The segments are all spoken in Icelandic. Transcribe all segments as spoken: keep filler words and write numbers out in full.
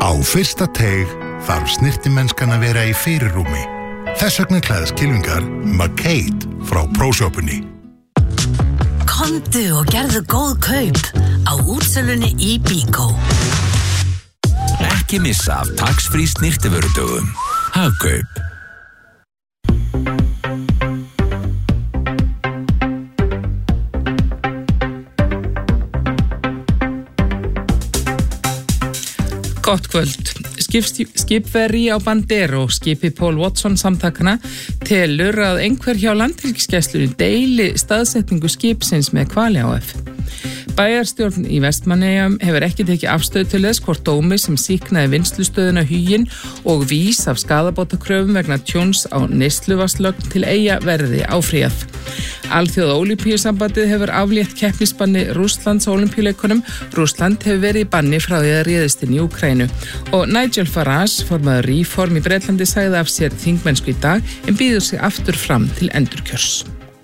Á fyrsta teig þarf snirtimennskan að vera í fyrirrúmi. Þess vegna klæðast kylfingar McCade frá Pro-shoppunni. Komdu og gerðu góð kaup á útsölunni í Bíkó. Ekki missa af tax-free snirtivörudögum. Hagkaup. Gott kvöld. Skipverji á Bandero, skipi Paul Watson samtakana, telur að einhver hjá landhelgisgæslunni deili staðsetningu skipsins með Hvali H F. Bæjarstjórn í Vestmannaeyjum hefur ekki tekið afstöðu til þess hvort dómi sem sýknaði vinnslustöðina Huginn og vís af skaðabótakröfum vegna tjóns á neysluvatnslögn til Eyja verði áfrýjað. Alþjóða Ólympíusambandið hefur aflétt keppnisbanni Rússlands á Ólympíuleikunum. Rússland hefur verið í banni frá því að réðist inn í Úkraínu. Og Nigel Farage, formaður Reform í Bretlandi, sagði af sér þingmennsku í dag en býður sig aftur fram til endurkjörs.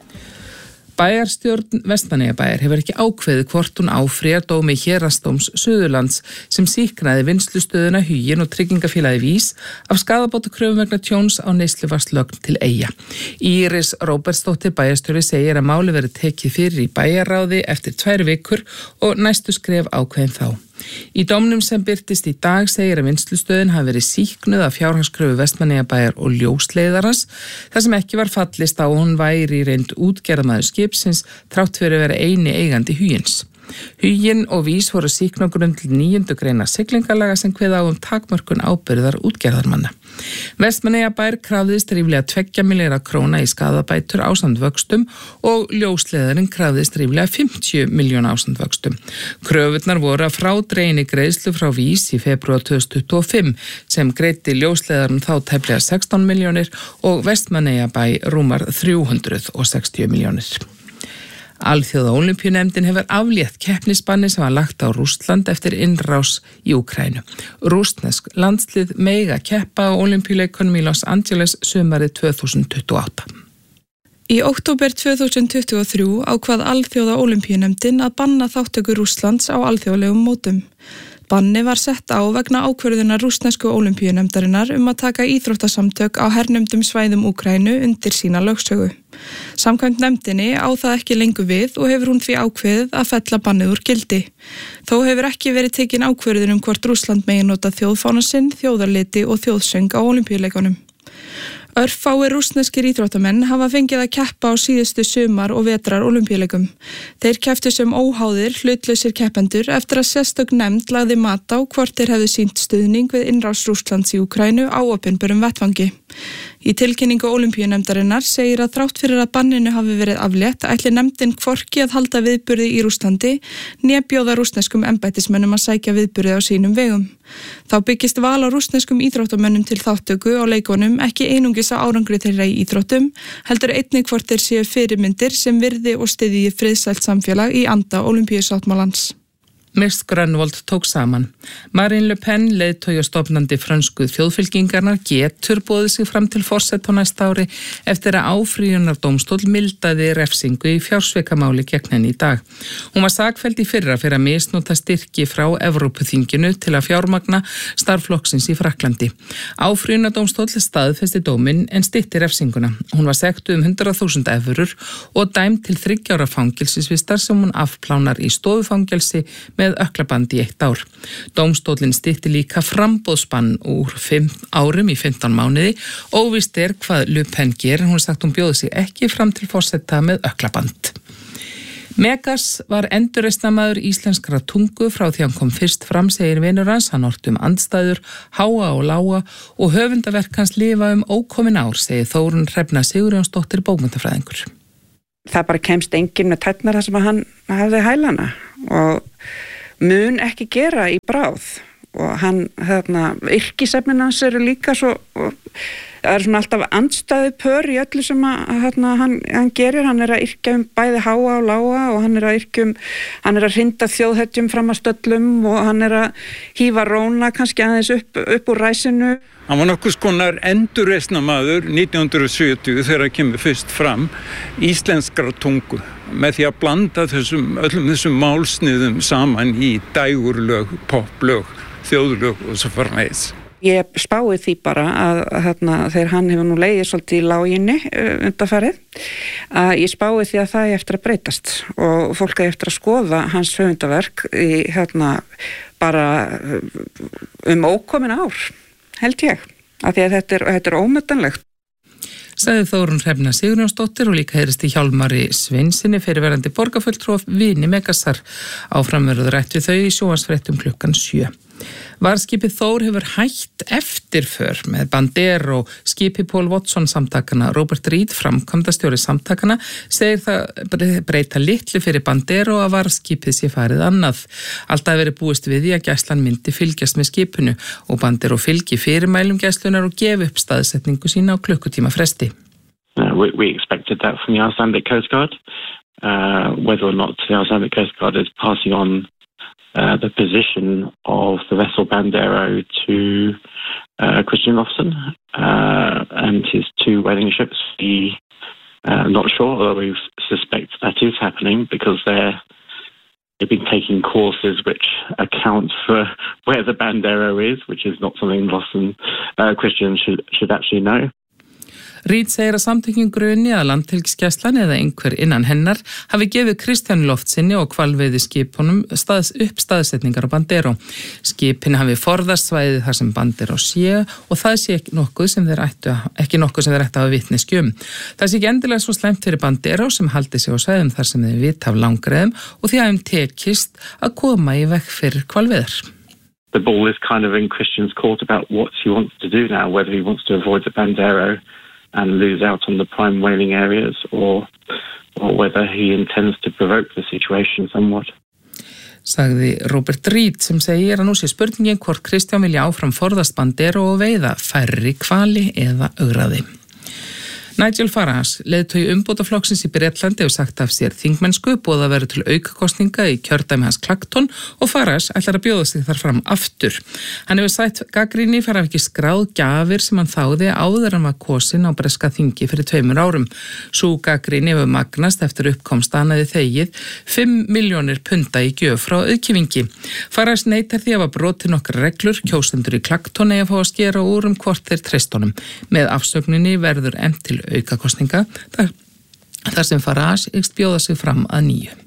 Bæjarstjórn Vestmannaeyjabæjar hefur ekki ákveðið hvort hún áfrýjar dómi Héraðsdóms Suðurlands sem sýknaði vinnslustöðina Huginn og tryggingafélagi Vís af skaðabótakröfum vegna tjóns á neysluvatnslögn til Eyja. Íris Róbertsdóttir bæjarstjóri segir að máli verið tekið fyrir í bæjarráði eftir tvær vikur og næstu skref ákveðin þá. Í dómnum sem birtist í dag segir að vinnslustöðin hafi verið sýknuð af fjárhagskröfu Vestmannaeyjabæjar og ljósleiðarans þar sem ekki var fallist á hún væri í reynd útgerðarmaður skipsins þrátt fyrir að vera eini eigandi Hugins. Huginn og Vís voru sýknu á grundvelli níundu greinar siglingalaga sem kveða á um takmörkun ábyrgðar útgerðarmanna. Vestmannaeyjabær krafðist ríflega tveggja milljarða króna í skaðabætur ásamt vöxtum og ljósleiðarinn krafðist ríflega fimmtíu milljóna ásamt vöxtum. Kröfurnar voru að frádreginni greiðslu frá Vís í febrúar tvö þúsund tuttugu og fimm sem greiddi ljósleiðarinn þá tæplega sextán milljónir og Vestmannaeyjabæ rúmar þrjú hundruð sextíu milljónir. Alþjóða Ólympíunefndin hefur aflétt keppnisbanni sem var lagt á Rússland eftir innrás í Úkraínu. Rússnesk landslið mega keppa á Ólympíuleikunum í Los Angeles sumarið tvö þúsund tuttugu og átta. Í október tvö þúsund tuttugu og þrjú ákvað Alþjóða Ólympíunefndin að banna þátttöku Rússlands á alþjóðlegum mótum. Banni var sett á vegna ákvörðunar rússnesku Ólympíunefndarinnar um að taka íþróttasamtök á hernumdum svæðum Úkraínu undir sína lögsögu. Samkvæmt nefndinni á það ekki lengur við og hefur hún því ákveðið að fella bannið úr gildi. Þó hefur ekki verið tekin ákvörðun um hvort Rússland megi nota þjóðfána sinn, þjóðarliti og þjóðsöng á Ólympíuleikunum. Örfáir rússneskir íþróttamenn hafa fengið að keppa á síðustu sumar og vetrar Ólympíuleikum. Þeir kepptu sem óháðir, hlutlausir keppendur eftir að sérstök nefnd lagði mat á hvort þeir hefðu sýnt stuðning við innrás Rússlands í Úkraínu á opinberum vettvangi. Í tilkynningu Ólympíunefndarinnar segir að þrátt fyrir að banninu hafi verið aflétt ætli nefndin hvorki að halda viðburði í Rússlandi né bjóða rússneskum embættismönnum að sækja viðburði á sínum vegum. Þá byggist val á rússneskum íþróttamönnum til þáttöku á leikunum ekki einungis á árangri þeirra í íþróttum, heldur einnig hvort þeir séu fyrirmyndir sem virði og styðji friðsælt samfélag í anda Ólympíusáttmálans. Mist Grönvold tók saman. Marine Le Pen, leiðtogi og stofnandi frönsku þjóðfylkingarnar, getur boðið sig fram til forseta á næsta ári eftir að áfrýjunardómstóll mildaði refsingu í fjársvikamáli gegn henni í dag. Hún var sakfelld í fyrra fyrir að misnota styrki frá Evrópuþinginu til að fjármagna starfflokksins í Frakklandi. Áfrýjunardómstóll staðfesti dóminn en stytti refsinguna. Hún var sektuð um hundrað þúsund evrur og dæmd til þriggja ára fangelsisvistar sem hún afplánar í stofufangelsi með með ökklabandi í eitt ár. Dómstóllinn stytti líka framboðsbann úr fimm árum í fimmtán mánuði. Óvíst er hvað Le Pen gerir. Hún sagt hún bjóði sig ekki fram til forseta með ökklaband. Megas var endurreisnarmaður íslenskra tungu frá því hann kom fyrst fram, segir vinur hans. Hann orti um andstæður, háa og lága og höfundaverk hans lifa um ókomin ár, segir Þórunn Hrefna Sigurjónsdóttir bókmenntafræðingur. Það bara kemst enginn með tætnar þar sem hann hafði hælana og mun ekki gera í bráð og hann, þarna, yrkisefnin hans eru líka svo Það er svona alltaf andstæðu pör í öllu sem að, hérna, hann, hann gerir, hann er að yrkja um bæði háa og lága og hann er að yrkja um, hann er að hrinda þjóðhetjum fram að stöllum og hann er að hífa róna kannski aðeins upp, upp úr ræsinu. Hann var nokkuð skonar endurreisnarmaður nítján hundruð sjötíu þegar það kemur fyrst fram íslenskrar tungu með því að blanda þessum, öllum þessum málsniðum saman í dægurlög, poplög, þjóðlög og svo framvegis. Ég spái því bara að, að hérna, þegar hann hefur nú legið svolítið í láginni uh, undanfarið, að ég spái því að það er eftir að breytast og fólk er eftir að skoða hans höfundaverk í hérna bara um ókomin ár, held ég, af því að þetta er, þetta er ómetanlegt. Sagði Þórunn Hrefna Sigurjónsdóttir og líka heyrist í Hjálmari Sveinsinni fyrirverandi borgarfulltrúa Vini Megasar. Áfram verður rætt við þau í sjónvarpsfréttum klukkan sjö. Varðskipið Þór hefur hætt eftirför með Bandero, skipi Paul Watson samtakana. Robert Reed, framkvæmdastjóri samtakana, segir það breyta litlu fyrir Bandero að varðskipið sé farið annað. Alltaf verið búist við því að gæslan myndi fylgjast með skipinu og Bandero fylgi fyrirmælum gæslunar og gefi upp staðsetningu sína á klukkutíma fresti. Uh, we, we expected that from the Icelandic Coast Guard. Uh, whether or not the Icelandic Coast Guard is passing on Uh, the position of the vessel Bandero to uh, Christian Lofson uh, and his two whaling ships. We are uh, not sure, although we suspect that is happening because they're, they've been taking courses which account for where the Bandero is, which is not something Lofson uh, Christian should, should actually know. Reed segir að samtökin gruni að landhelgisgæslan eða einhver innan hennar hafi gefið Kristjáni Loftsinni og hvalveiði skipunum staðs, upp staðsetningar á Bandero. Skipin hafi forðast svæðið þar sem Bandero sé og það sé ekki nokkuð sem þeir ættu, ekki nokkuð sem þeir ættu að hafa vitneskju um. Það sé ekki endilega svo slæmt fyrir Bandero sem haldi sig á svæðum þar sem þeir vita af langreiðum og því að þeim tekist að koma í veg fyrir hvalveiðar. The ball is kind of in Christian's court about what he wants to do now, whether he wants to avoid the Bandero and lose out on the prime whaling areas or, or whether he intends to provoke the situation somewhat. Sagði Robert Reed sem segir að nú sé spurningin hvort Kristján vilja áfram forðast Bandero og veiða færri hvali eða ögraði. Nigel Farage, leiðtogi umbótaflokksins í Bretlandi, hefur sagt af sér þingmennsku, boðað verður til aukakosninga í kjördæmi hans Clacton og Farage ætlar að bjóða sig þar fram aftur. Hann hefur sætt gagnrýni fyrir að ekki skráð gjafir sem hann þáði áður en var kosinn á breska þingi fyrir tveimur árum. Sú gagnrýni hefur magnast eftir uppkomst að hann hefði þegið fimm milljónir punda í gjöf frá auðkifingi. Farage neitar því að hafa brotið nokkrar reglur, kjósendur í Clacton eigi að fá að skera úr um hvort þeir treyst honum. Með afsögninni verður efnt til aukakostninga þar, þar sem Farage ykst bjóða sig fram að nýju.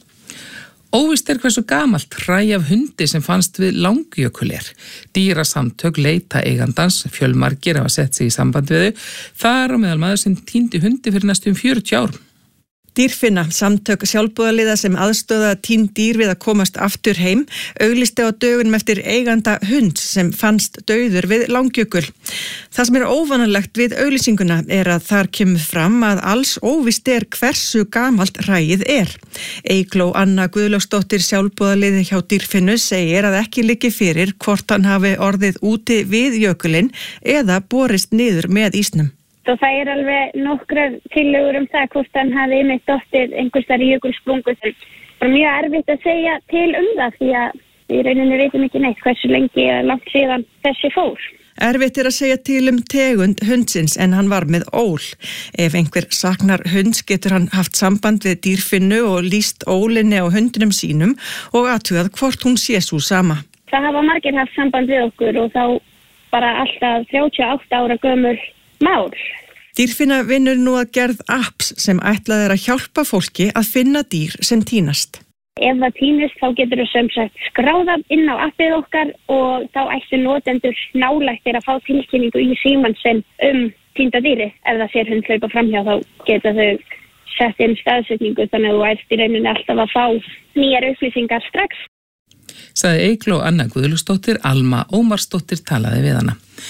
Óvíst er hversu gamalt hræ af hundi sem fannst við Langjökul er. Dýrasamtök leita eigandans, fjölmargir hafa sett sig í samband við þau, þar á meðal maður sem týndi hundi fyrir næstum fjörutíu árum. Dýrfinna, samtök sjálfboðaliða sem aðstöða týnd dýr við að komast aftur heim, auglisti á dögunum eftir eiganda hunds sem fannst dauður við Langjökul. Það sem er óvanalegt við auglýsinguna er að þar kemur fram að alls óvíst er hversu gamalt hræið er. Eygló Anna Guðlaugsdóttir sjálfboðaliði hjá Dýrfinnu segir að ekki liggi fyrir hvort hann hafi orðið úti við jökulinn eða borist niður með ísnum. Og það er alveg nokkrar tillögur um það hvort hann hafi einmitt dottið einhvers þar í jökulsprungu. Það er mjög erfitt að segja til um það því að við rauninni veitum ekki neitt hversu lengi eða langt síðan þessi fór. Erfitt er að segja til um tegund hundsins en hann var með ól. Ef einhver saknar hunds getur hann haft samband við Dýrfinnu og lýst ólinni á hundinum sínum og athugað hvort hún sé sú sama. Það hafa margir haft samband við okkur og þá bara alltaf þrjátíu og átta ára gömul mál. Dýrfinna vinnur nú að gerð apps sem ætlað er að hjálpa fólki að finna dýr sem týnast. Ef það týnist þá getur þau sem sagt skráða inn á appið okkar og þá ættu notendur nálægtir að fá tilkynningu í símann sinn um týnda dýri. Ef það sér hund hlaupa framhjá þá geta þau sett inn staðsetningu þannig að þú ert í rauninni alltaf að fá nýjar upplýsingar strax. Sagði Eygló Anna Guðlaugsdóttir, Alma Ómarsdóttir talaði við hana.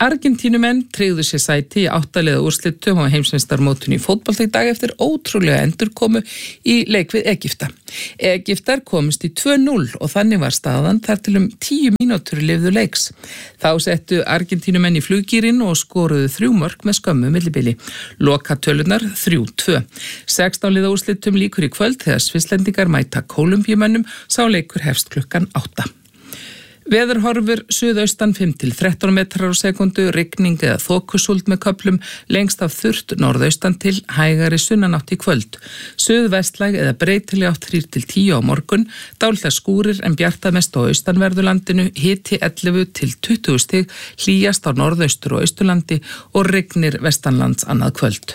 Argentínumenn tryggðu sér sæti í áttaliða úrslitum á heimsmeistarmótinu í fótbolta í dag eftir ótrúlega endurkomu í leik við Egypta. Egyptar komust í tvö núll og þannig var staðan þar til um tíu mínútur lifðu leiks. Þá settu Argentínumenn í fluggýrin og skoruðu þrjú mörk með skömmu millibili. Lokatölunar þrjú tvö. sextán liða úrslitum líkur í kvöld þegar Svisslendingar mæta Kólumbíumönnum, sá leikur hefst klukkan átta. Veðurhorfur suðaustan fimm til þrettán metrar á sekundu, rigning eða þokusúld með köflum, lengst af þurrt norðaustan til, hægari sunnanátt í kvöld. Suðvestlæg eða breytileg átt þrír til tíu á morgun, dálitlar skúrir en bjartað mest á austanverðurlandinu, hiti ellefu til tuttugu stig, hlýjast á norðaustur og austurlandi og rignir vestanlands annað kvöld.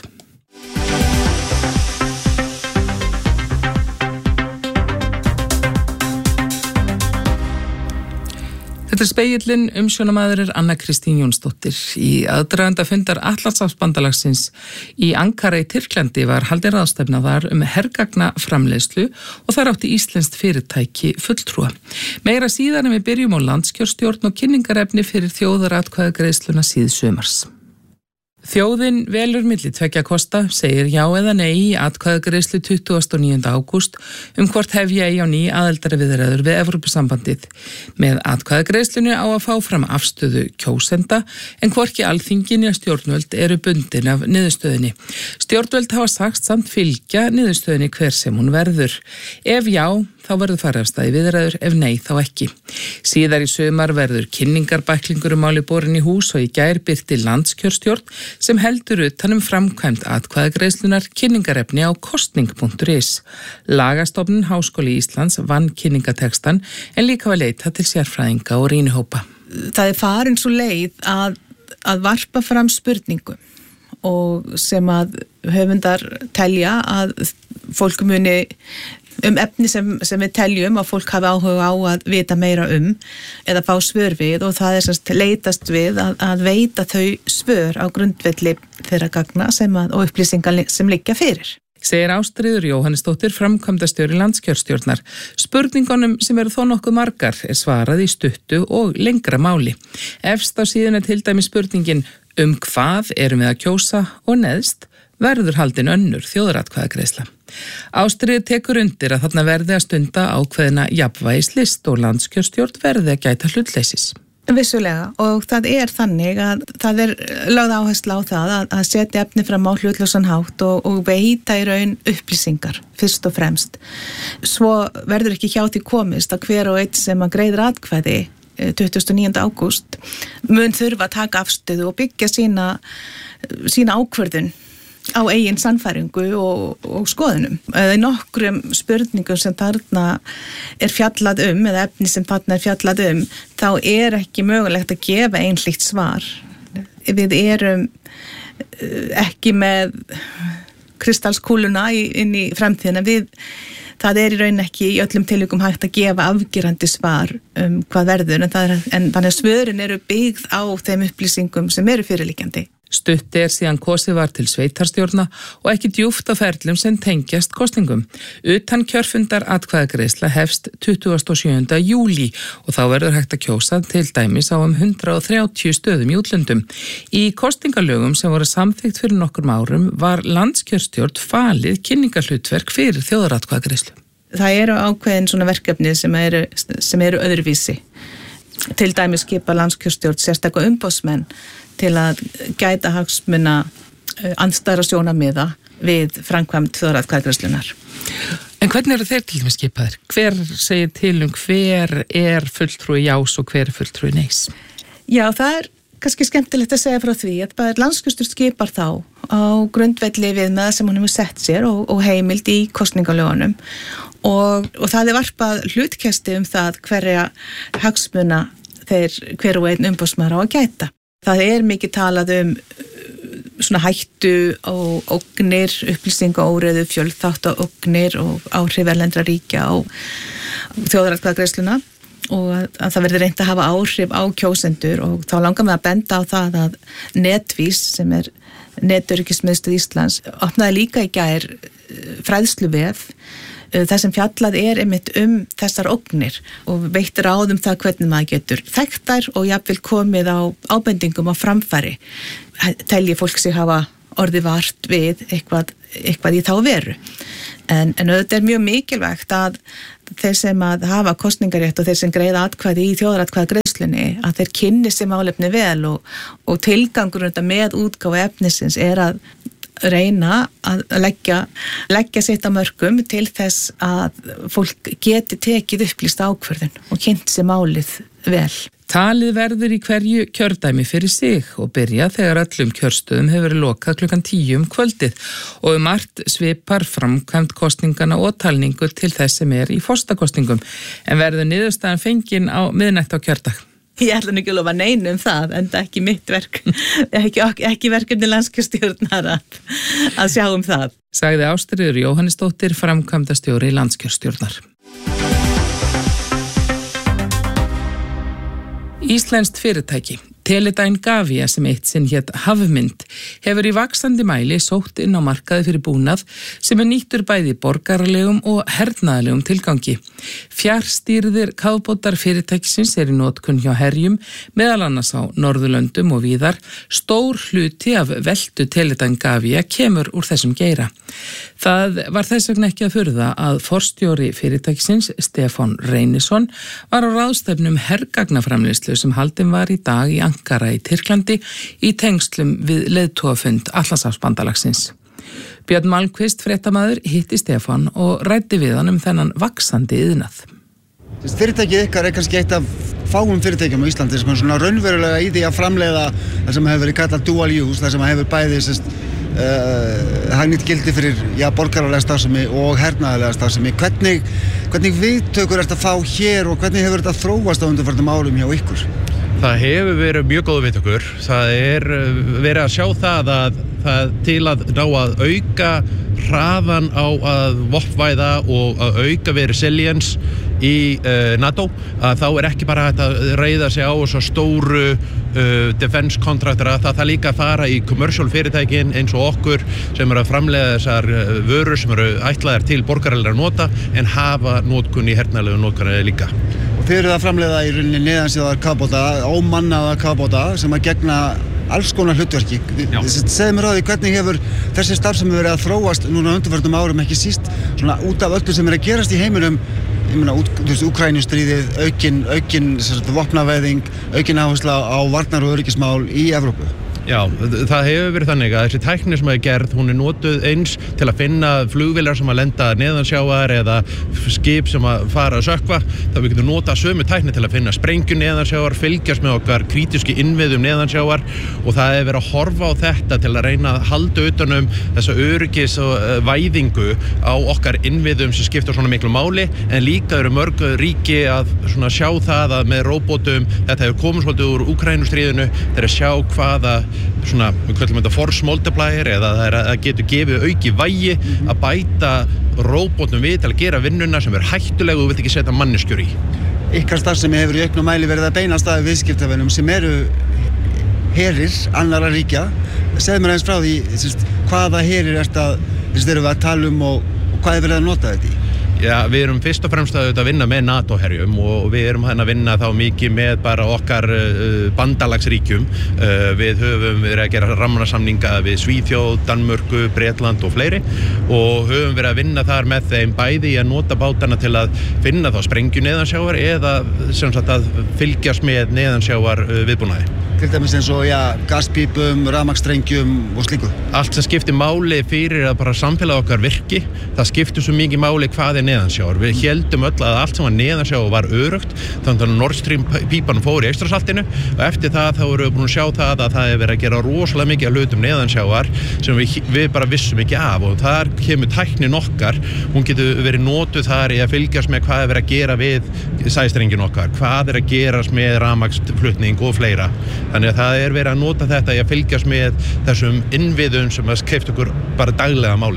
Þetta er Spegillinn, umsjónamaður er Anna Kristín Jónsdóttir. Í aðdraganda fundar Atlantshafsbandalagsins í Ankara í Tyrklandi var haldin ráðstefna þar um hergagna framleiðslu og þar átti íslenskt fyrirtæki fulltrúa. Meira síðan en við byrjum á landskjörstjórn og kynningarefni fyrir þjóðaratkvæðagreiðsluna síðsumars. Þjóðin velur milli tveggja kosta, segir já eða nei í atkvæðagreiðslu tuttugasta og níunda ágúst um hvort hefja eigi á ný aðildarviðræður við Evrópusambandið. Með atkvæðagreiðslunni á að fá fram afstöðu kjósenda en hvorki alþingi né stjórnvöld eru bundin af niðurstöðunni. Stjórnvöld hafa sagt samt fylgja niðurstöðunni hver sem hún verður. Ef já, þá verður farið af stað í viðræður, ef nei, þá ekki. Síðar í sumar verður kynningarbæklingur um máli borin í hús og í gær birti landskjörstjórn sem heldur utan um framkvæmd atkvæðagreiðslunar kynningarefni á kostning punktur is. Lagastofnun Háskóli Íslands vann kynningatekstan en líka var leita til sérfræðinga og rýnihópa. Það er farin svo leið að, að varpa fram spurningu og sem að höfundar telja að fólk muni um efni sem, sem við teljum að fólk hafi áhuga á að vita meira um eða fá svör við og það er sérst leitast við að, að veita þau svör á grundvelli þeirra gagna sem að, og upplýsingar sem liggja fyrir. Segir Ástríður Jóhannesdóttir, framkvæmdastjóri landskjörstjórnar. Spurningunum sem eru þó nokkuð margar er svarað í stuttu og lengra máli. Efst á síðan er til dæmis spurningin um hvað erum við að kjósa og neðst verður haldin önnur þjóðaratkvæðagreiðsla. Ástríður tekur undir að þarna verði að stunda ákveðina jafnvægislist og landskjörstjórn verði að gæta hlutleysis. Vissulega og það er þannig að það er lögð áhersla á það að, að setja efni fram á hlutlausan hátt og, og veita í raun upplýsingar fyrst og fremst. Svo verður ekki hjá því komist að hver og einn sem að greiðir atkvæði tuttugasta og níunda ágúst mun þurfa að taka afstöðu og byggja sína, sína ákvörðun á eigin sannfæringu og, og skoðunum. Eða í nokkrum spurningum sem þarna er fjallað um, eða efni sem þarna er fjallað um, þá er ekki mögulegt að gefa einhlíkt svar. Við erum ekki með kristalskúluna inn í framtíðina. Við, það er í raun ekki í öllum tilvikum hægt að gefa afgerandi svar um hvað verður, en, það er, en þannig að svörin eru byggð á þeim upplýsingum sem eru fyrirliggjandi. Stutti er síðan kosið var til sveitarstjórna og ekki djúpt á ferlum sem tengjast kosningum. Utan kjörfundar atkvæðagreiðsla hefst tuttugasta og sjöunda júlí og þá verður hægt að kjósa til dæmis á um hundrað og þrjátíu stöðum í útlöndum. Í kosningalögum sem voru samþykkt fyrir nokkrum árum var landskjörstjórn falið kynningarhlutverk fyrir þjóðaratkvæðagreiðslu. Það eru ákveðin svona verkefni sem eru, sem eru öðruvísi. Til dæmis skipa landskjörstjórn sérstaka umboðsmenn til að gæta hagsmuna andstæðra sjónarmiða við framkvæmd þjóðaratkvæðagreiðslunnar. En hvernig eru þeir til dæmis skipaðir? Hver segir til um hver er fulltrúi jás og hver er fulltrúi neys? Já, það er kannski skemmtilegt að segja frá því að bara landskjörstjórn skipar þá á grundvelli viðmiða sem hún hefur sett sér og, og heimild í kosningalögunum og, og það er varpað hlutkesti um það hverja hagsmuna þeir hver og einn umboðsmaður á að gæta. Það er mikið talað um svona hættu og ógnir, upplýsingaóreiðu, fjölþátta ógnir og áhrif erlendra ríkja á þjóðaratkvæðagreiðsluna og að það verður reynt að hafa áhrif á kjósendur og þá langar mig að benda á það að Netvís sem er Netöryggismiðstöð Íslands opnaði líka í gær fræðsluvef Það sem fjallað er einmitt um þessar ógnir og veitt ráð um það hvernig maður getur þekkt þær og jafnvel komið á ábendingum á framfæri. Telji fólk sig hafa orðið vart við eitthvað, eitthvað í þá veru. En, en auðvitað er mjög mikilvægt að þeir sem að hafa kosningarétt og þeir sem greiða atkvæði í þjóðaratkvæðagreiðslunni að þeir kynni sér málefni vel og, og tilgangur með útgáfu efnisins er að reyna að leggja, leggja sitt á mörkum til þess að fólk geti tekið upplýst ákvörðun og kynnt sér málið vel. Talið verður í hverju kjördæmi fyrir sig og byrja þegar öllum kjörstöðum hefur verið lokað klukkan tíu um kvöldið og um margt svipar framkvæmd kosningana og talningu til þess sem er í forstakostningum en verður niðurstaðan fengin á miðnætt á kjördag. Ég ætla nú ekki að lofa neinu um það, en það er ekki mitt verk, ekki, ekki verkefni landskjörstjórnar að, að sjá um það. Sagði Ástríður Jóhannesdóttir, framkvæmdastjóri landskjörstjórnar. Íslenskt fyrirtæki, Teledyne Gavia sem eitt sinn hét Hafmynd, hefur í vaxandi mæli sótt inn á markaði fyrir búnað sem er nýttur bæði borgaralegum og hernaðalegum tilgangi. Fjarstýrðir kafbátar fyrirtækisins er í notkun hjá herjum, meðal annars á Norðurlöndum og víðar. Stór hluti af veltu Teledyne Gavia kemur úr þessum geira. Það var þess vegna ekki að furða að forstjóri fyrirtækisins, Stefán Reynisson, var á ráðstefnum hergagnaframleiðslu sem haldin var í dag í Ankara í Tyrklandi í tengslum við leiðtogafund Atlantshafsbandalagsins. Björn Malmqvist, fréttamaður, hitti Stefán og ræddi við hann um þennan vaxandi iðnað. Fyrirtækið ykkar er kannski eitt af fáum fyrirtækjum á Íslandi sem er svona raunverulega í því að framleiða það sem hefur verið kallað dual use, það sem hefur bæði sest, uh, hagnýtt gildi fyrir já, borgaralega starfsemi og hernaðarlega starfsemi. Hvernig, hvernig viðtökur er þetta að fá hér og hvernig hefur þetta þróast á undanförnum árum hjá ykkur? Það hefur verið mjög góð viðtökur. Það er verið að sjá það að það til að ná að auka hraðan á að vopnvæða og að auka verið resilience í uh, NATO, að þá er ekki bara hægt að reiða sig á svo stóru uh, defense kontraktora, það það líka að fara í commercial fyrirtækin eins og okkur sem eru að framleiða þessar uh, vörur sem eru ætlaðar til borgaralegra nota en hafa notkun í hernaðarlegu notkunni líka. Þið eruð að framleiða í rauninni neðansjáðar kafbáta, ómannaða kafbáta sem að gegna alls konar hlutverki. Segðu mér á því hvernig hefur þessi starfsemi verið að þróast núna undanförnum árum ekki síst svona út af öllu sem er að gerast í heiminum. Ég meina, út, þú veist, Úkrænustríðið, aukin, aukin vopnavæðing, aukin áhersla á varnar- og öryggismál í Evrópu. Já, það hefur verið þannig að þessi tækni sem er gerð, hún er notuð eins til að finna flugvélar sem að lenda neðansjávar eða skip sem að fara að sökkva. Það við getum notað sömu tækni til að finna sprengju neðansjávar, fylgjast með okkar krítísku innviðum neðansjávar og það hefur verið að horfa á þetta til að reyna að halda utanum þessa öryggis og væðingu á okkar innviðum sem skipta svona miklu máli, en líka eru mörg ríki að svona sjá það að með róbótum, þetta hefur komið svolítið úr Úkrænustríðinu, þeir að sjá hvaða svona, við kallum þetta force multiplier eða það er að það getur gefið auki vægi að bæta róbótum við til að gera vinnuna sem er hættuleg og þú vilt ekki setja manneskjur í. Ykkar starfsemi hefur í auknum mæli verið að beina staði viðskiptavinum sem eru herir annarra ríkja. Segðu mér aðeins frá því, sérst, hvaða herir ertu að, sérst, erum við að tala um og, og hvað er verið að nota þetta í? Já, við erum fyrst og fremst að vinna með NATO-herjum og við erum að vinna þá mikið með bara okkar uh, bandalagsríkjum. Uh, við höfum verið að gera rammasamninga við Svíþjóð, Danmörku, Bretland og fleiri og höfum verið að vinna þar með þeim bæði í að nota bátana til að finna þá sprengju neðansjávar eða sem sagt að fylgjast með neðansjávar uh, viðbúnaði. Til dæmis eins og, já, gaspípum, rafmagnsstrengjum og slíku. Allt sem skiptir máli fyrir að bara samfélag okkar virki, það skiptir svo mikið máli hvað er neðansjávar. Við héldum öll að allt sem var neðansjávar var örugt, þannig að Nord Stream pípan fór í Eystrasaltinu og eftir það þá erum við búin að sjá það að það er verið að gera rosalega mikið af hlutum neðansjávar sem við, við bara vissum ekki af og þar kemur tæknin okkar, hún getur verið notuð þar í að fylgjast með hvað er verið að gera við sæstrengin okkar, hvað er að gerast með rafmagnsflutning og fleira. Þannig að það er verið að nota þetta í að fylgjast með þessum innviðum sem að skipta okkur bara daglega máli.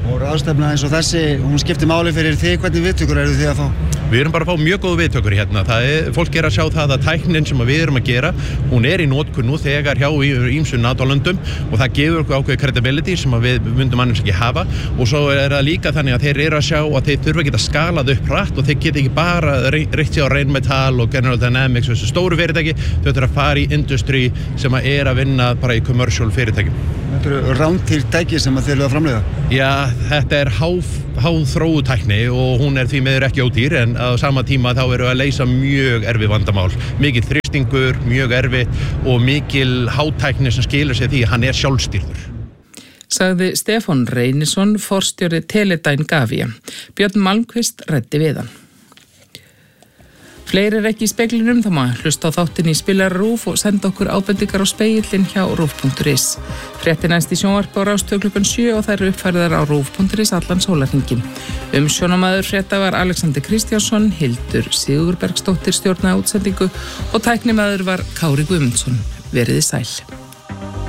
Og ráðstefna eins og þessi, hún skiptir máli fyrir þig, hvernig viðtökur eru þið að fá? Við erum bara að fá mjög góðu viðtökur hérna. Það er, fólk er að sjá það að tæknin sem við erum að gera, hún er í notkun nú þegar hjá ýmsum NATO-löndum og það gefur okkur ákveðið credibility sem við myndum annars ekki hafa og svo er það líka þannig að þeir eru að sjá að þeir þurfa ekki að skala það upp hratt og þeir geta ekki bara reynt sig á Rheinmetall og General Dynamics og þessu stóru fyrirtæki, þau þurfa að fara í industry sem að er að vinna bara í commercial fyrirtækjum. Þetta eru rándýr tæki sem að þeir eru að framleiða? Já, þetta er háþróuð tækni og hún er því miður ekki ódýr en á sama tíma þá eru að leysa mjög erfið vandamál. Mikil þrýstingur, mjög erfið og mikil hátækni sem skilur sig því að hann er sjálfstýrður. Sagði Stefán Reynisson, forstjóri Teledyne Gavia. Björn Malmqvist ræddi við hann. Fleiri er ekki í speglinum, þá má hlusta á þáttin í Spilar RÚV og senda okkur ábendingar á spegillin hjá rúv punktur is. Fréttir næst í sjónvarpi á Rás tvö klukkan sjö og þær eru uppfærðar á rúv punktur is allan sólarhringinn. Umsjónamaður frétta var Alexander Kristjánsson, Hildur Sigurbergsdóttir stjórnaði útsendingu og tæknimaður var Kári Guðmundsson. Veriði sæl.